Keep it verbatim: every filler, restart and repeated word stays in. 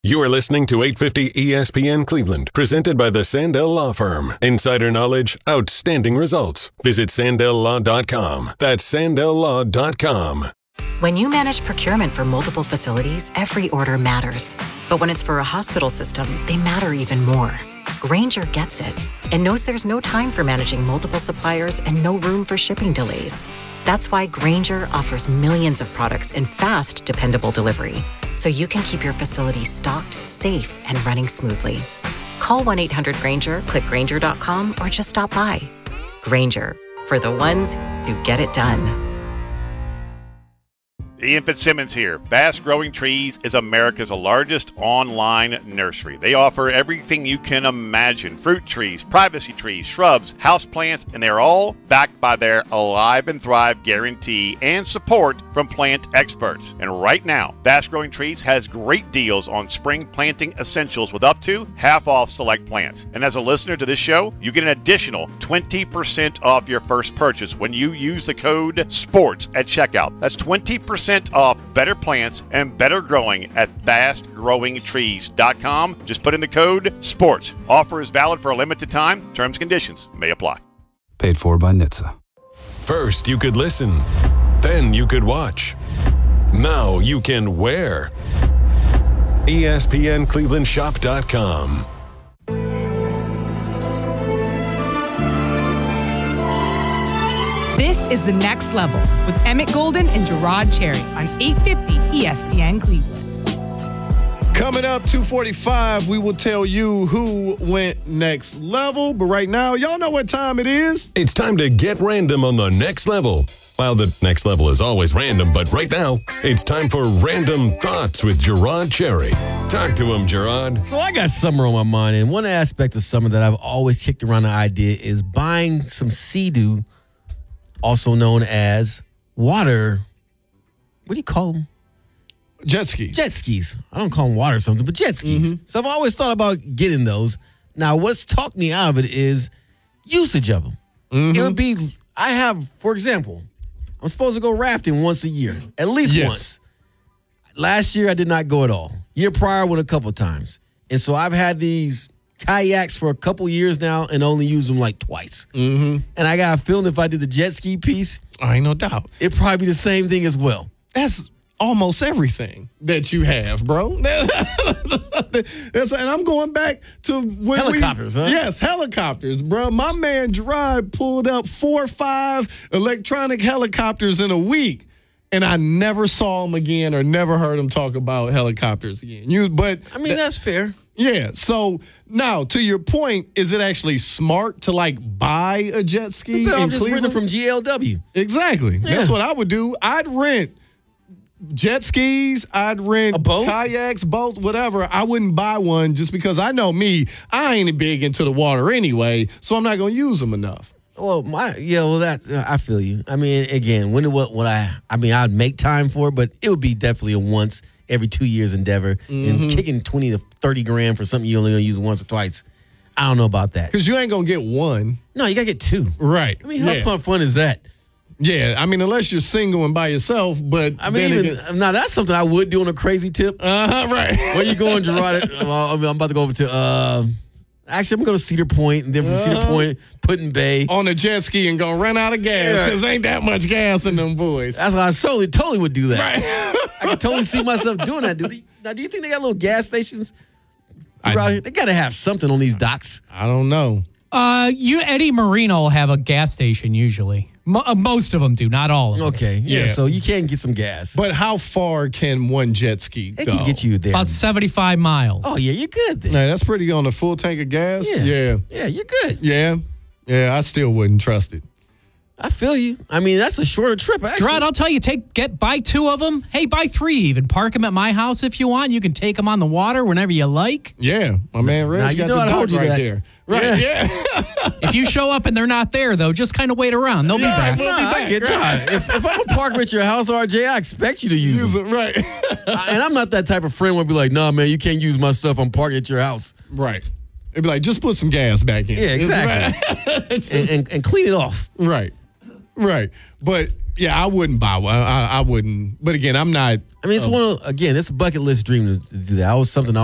You're listening to eight fifty E S P N Cleveland, presented by the Sandell Law Firm. Insider knowledge, outstanding results. Visit sandell law dot com. That's sandell law dot com. When you manage procurement for multiple facilities, every order matters. But when it's for a hospital system, they matter even more. Grainger gets it and knows there's no time for managing multiple suppliers and no room for shipping delays. That's why Grainger offers millions of products in fast, dependable delivery, so you can keep your facility stocked, safe, and running smoothly. Call one eight hundred Grainger, click Grainger dot com, or just stop by. Grainger, for the ones who get it done. Ian Fitzsimmons here. Fast Growing Trees is America's largest online nursery. They offer everything you can imagine. Fruit trees, privacy trees, shrubs, houseplants, and they're all backed by their Alive and Thrive guarantee and support from plant experts. And right now, Fast Growing Trees has great deals on spring planting essentials with up to half off select plants. And as a listener to this show, you get an additional twenty percent off your first purchase when you use the code SPORTS at checkout. That's twenty percent off better plants and better growing at fast growing trees dot com. Just put in the code SPORTS. Offer is valid for a limited time. Terms and conditions may apply. Paid for by N H T S A. First, you could listen. Then you could watch. Now you can wear. E S P N Cleveland Shop dot com. This is The Next Level with Emmett Golden and Gerard Cherry on eight fifty E S P N Cleveland. Coming up, two forty-five, we will tell you who went next level. But right now, y'all know what time it is. It's time to get random on the next level. Well, the next level is always random, but right now, it's time for Random Thoughts with Gerard Cherry. Talk to him, Gerard. So I got summer on my mind, and one aspect of summer that I've always kicked around the idea is buying some Sea-Doo, also known as water. What do you call them? Jet skis. Jet skis. I don't call them water or something, but jet skis. Mm-hmm. So I've always thought about getting those. Now, what's talked me out of it is usage of them. Mm-hmm. It would be, I have, for example, I'm supposed to go rafting once a year, at least yes. once. Last year, I did not go at all. Year prior, I went a couple times. And so I've had these kayaks for a couple years now and only use them like twice. Mm-hmm. And I got a feeling if I did the jet ski piece, I ain't no doubt. it'd probably be the same thing as well. That's almost everything that you have, bro. That's, and I'm going back to when helicopters, we, huh? Yes, helicopters, bro. My man Gerard pulled up four or five electronic helicopters in a week, and I never saw him again or never heard him talk about helicopters again. You, but I mean, th- that's fair. Yeah. So now, to your point, is it actually smart to like buy a jet ski? But I'm in just Cleveland? renting from G L W. Exactly. Yeah. That's what I would do. I'd rent jet skis. I'd rent a boat? kayaks, boats, whatever. I wouldn't buy one just because I know me. I ain't big into the water anyway, so I'm not going to use them enough. Well, my yeah, well that uh, I feel you. I mean, again, when what what I I mean, I'd make time for it, but it would be definitely a once every two years endeavor. Mm-hmm. And kicking twenty to thirty grand for something you only gonna use once or twice, I don't know about that. Because you ain't gonna get one. No, you gotta get two. Right. I mean, how yeah. fun, fun is that? Yeah, I mean, unless you're single and by yourself, but I mean, even, again, now that's something I would do on a crazy tip. Uh huh. Right. Where you going, Gerard? uh, I'm about to go over to. Uh, Actually, I'm going to Cedar Point, and then from uh, Cedar Point, Put-in Bay. On a jet ski and going to run out of gas because yeah. ain't that much gas in them boys. That's why I totally, totally would do that. Right. I can totally see myself doing that. Do they, now, do you think they got little gas stations? I, they got to have something on these docks. I don't know. Uh, you Eddie Marino will have a gas station usually. Mo- uh, most of them do, not all of them. Okay, yeah, yeah. So you can get some gas. But how far can one jet ski go? It can get you there. About seventy-five miles. Oh, yeah, you're good then. Nah, that's pretty on a full tank of gas. Yeah. Yeah. Yeah, you're good. Yeah. Yeah, I still wouldn't trust it. I feel you. I mean, that's a shorter trip, actually. Gerard, I'll tell you, take get buy two of them. Hey, buy three even. Park them at my house if you want. You can take them on the water whenever you like. Yeah. My man Reg got the dog right that. there. Right, yeah. yeah. If you show up and they're not there, though, just kind of wait around. They'll yeah, be back. We'll be back. I get that. If, if I'm going to park at your house, R J, I expect you to use, use them. it. Right. I, and I'm not that type of friend where I'd be like, nah, man, you can't use my stuff. I'm parking at your house. Right. It'd be like, just put some gas back in. Yeah, exactly. and, and, and clean it off. Right. Right. But, yeah, I wouldn't buy one. I, I wouldn't. But, again, I'm not. I mean, it's uh, one of, again, it's a bucket list dream to, to do that. I was something I